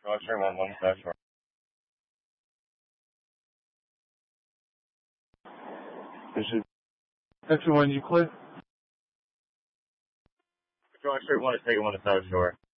Structure 1 South Shore. This is Section 1 Euclid. Structure 1 is taking 1 to South Shore.